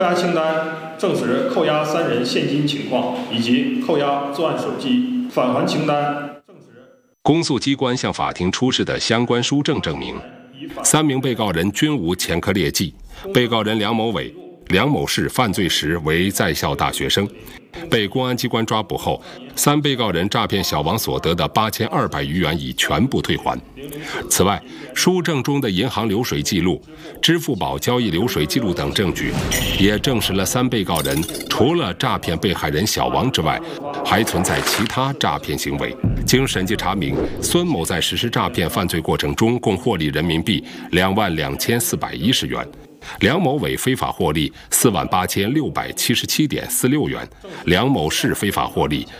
扣押清单证实扣押3人现金情况，以及扣押作案手机。返还清单证实。 公诉机关向法庭出示的相关书证证明，3名被告人均无前科劣迹。被告人梁某伟、梁某士犯罪时为在校大学生，被公安机关抓捕后，3被告人诈骗小王所得的8200余元已全部退还。此外，书证中的银行流水记录、支付宝交易流水记录等证据，也证实了3被告人除了诈骗被害人小王之外，还存在其他诈骗行为。经审计查明，孙某在实施诈骗犯罪过程中共获利人民币22410元。梁某伟非法获利48677.46元，梁某士非法获利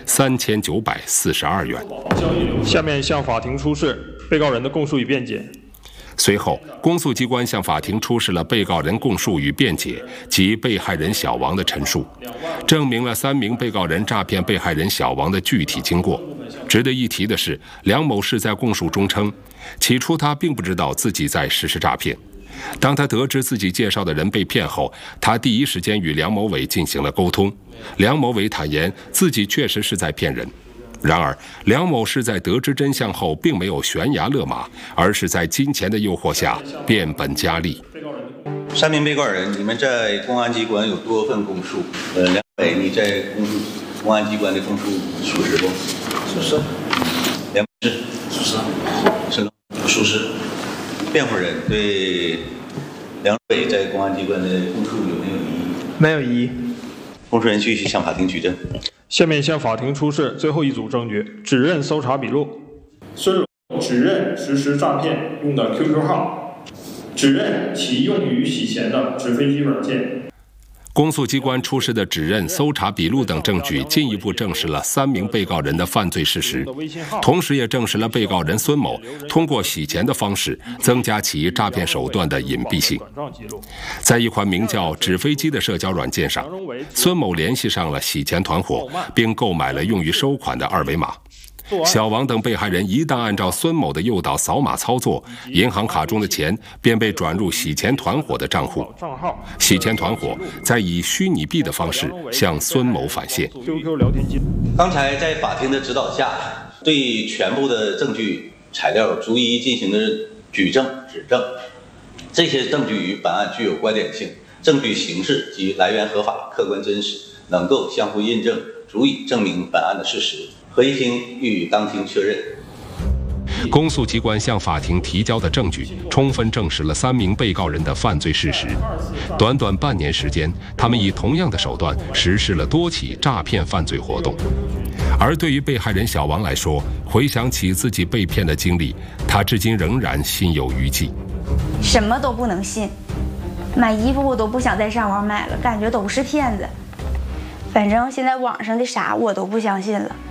3942元。 下面向法庭出示被告人的供述与辩解。 随后，公诉机关向法庭出示了被告人供述与辩解及被害人小王的陈述，证明了3名被告人诈骗被害人小王的具体经过。值得一提的是，梁某士在供述中称，起初他并不知道自己在实施诈骗。当他得知自己介绍的人被骗后，他第一时间与梁某伟进行了沟通。梁某伟坦言自己确实是在骗人。然而，梁某士在得知真相后，并没有悬崖勒马，而是在金钱的诱惑下变本加厉。 3名被告人，你们在公安机关有多份供述。梁伟，你在公安机关的供述属实不？ 属实。 梁某士属实。 属实。辩护人对梁伟在公安机关的供述有没有异议？ 没有异议。 公诉人继续向法庭举证。 下面向法庭出示最后一组证据：指认搜查笔录。孙某指认实施诈骗用的 QQ 号，指认其用于洗钱的纸飞机软件。 公诉机关出示的指认、搜查笔录等证据，进一步证实了3名被告人的犯罪事实，同时也证实了被告人孙某通过洗钱的方式增加其诈骗手段的隐蔽性。在一款名叫“纸飞机”的社交软件上，孙某联系上了洗钱团伙，并购买了用于收款的2维码。小王等被害人一旦按照孙某的诱导扫码操作，银行卡中的钱便被转入洗钱团伙的账户。洗钱团伙再以虚拟币的方式向孙某返现。 刚才在法庭的指导下，对全部的证据材料逐一进行了举证、指证。这些证据与本案具有关联性，证据形式及来源合法、客观真实，能够相互印证，足以证明本案的事实。合议庭予以当庭确认。 公诉机关向法庭提交的证据，充分证实了3名被告人的犯罪事实。短短半年时间，他们以同样的手段实施了多起诈骗犯罪活动。而对于被害人小王来说，回想起自己被骗的经历，他至今仍然心有余悸。 什么都不能信，买衣服我都不想再上网买了，感觉都是骗子。反正现在网上的啥我都不相信了。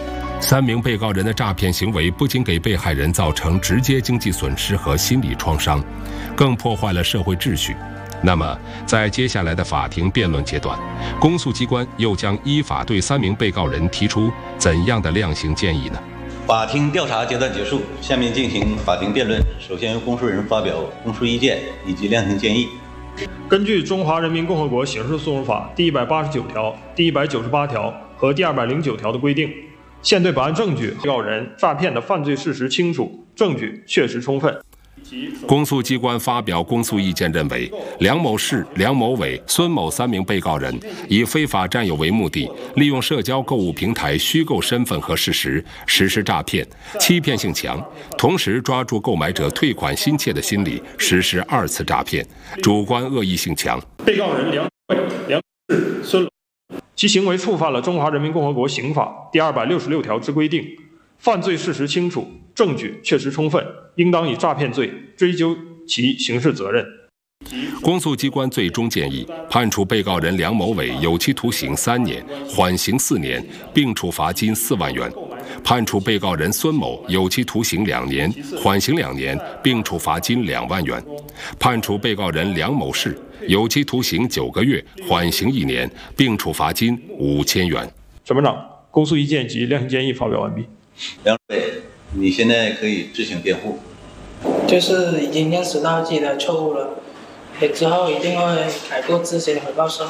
3名被告人的诈骗行为不仅给被害人造成直接经济损失和心理创伤，更破坏了社会秩序。那么，在接下来的法庭辩论阶段，公诉机关又将依法对3名被告人提出怎样的量刑建议呢？ 法庭调查阶段结束，下面进行法庭辩论。首先由公诉人发表公诉意见以及量刑建议。 根据《中华人民共和国刑事诉讼法》第189条、第198条和第209条的规定，现对本案证据被告人诈骗的犯罪事实清楚，证据确实充分。 公诉机关发表公诉意见认为，梁某士、梁某伟、孙某3名被告人以非法占有为目的，利用社交购物平台虚构身份和事实，实施诈骗，欺骗性强，同时抓住购买者退款心切的心理，实施2次诈骗，主观恶意性强。 被告人梁伟、梁士、孙某其行为触犯了《中华人民共和国刑法》第266条之规定，犯罪事实清楚，证据确实充分，应当以诈骗罪追究其刑事责任。 公诉机关最终建议判处被告人梁某伟有期徒刑3年，缓刑4年，并处罚金4万元；判处被告人孙某有期徒刑2年，缓刑2年，并处罚金2万元；判处被告人梁某士有期徒刑9个月，缓刑1年，并处罚金5000元。 审判长，公诉意见及量刑建议发表完毕。 梁伟，你现在可以自行辩护。 就是已经认识到自己的错误了，也之后一定会改过自新，回报社会。